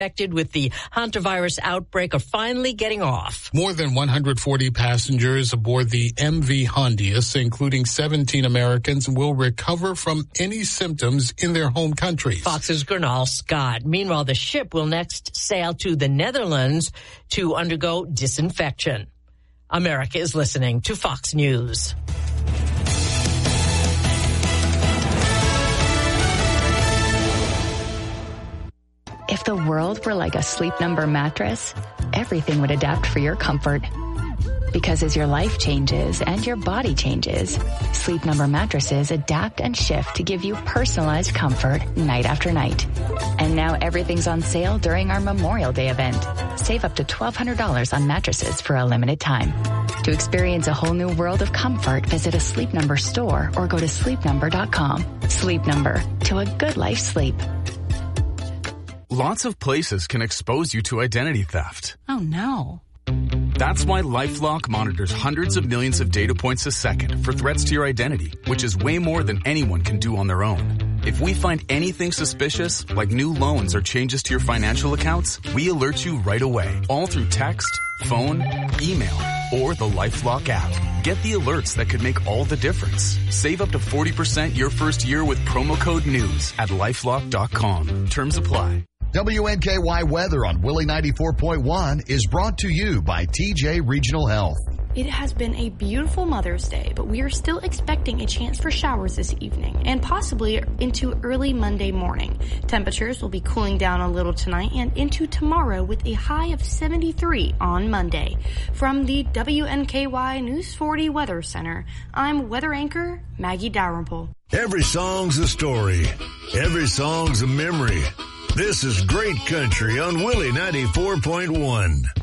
Affected with the hantavirus outbreak are finally getting off. More than 140 passengers aboard the MV Hondius, including 17 Americans, will recover from any symptoms in their home countries. Fox's Gernal Scott. Meanwhile, the ship will next sail to the Netherlands to undergo disinfection. America is listening to Fox News. If the world were like a Sleep Number mattress, everything would adapt for your comfort. Because as your life changes and your body changes, Sleep Number mattresses adapt and shift to give you personalized comfort night after night. And now everything's on sale during our Memorial Day event. Save up to $1,200 on mattresses for a limited time. To experience a whole new world of comfort, visit a Sleep Number store or go to sleepnumber.com. Sleep Number, to a good night's sleep. Lots of places can expose you to identity theft. Oh, no. That's why LifeLock monitors hundreds of millions of data points a second for threats to your identity, which is way more than anyone can do on their own. If we find anything suspicious, like new loans or changes to your financial accounts, we alert you right away, all through text, phone, email, or the LifeLock app. Get the alerts that could make all the difference. Save up to 40% your first year with promo code NEWS at LifeLock.com. Terms apply. WNKY weather on Willie 94.1 is brought to you by TJ Regional Health. It has been a beautiful Mother's Day, but we are still expecting a chance for showers this evening and possibly into early Monday morning. Temperatures will be cooling down a little tonight and into tomorrow with a high of 73 on Monday. From the WNKY News 40 Weather Center, I'm weather anchor Maggie Dalrymple. Every song's a story. Every song's a memory. This is Great Country on Willie 94.1.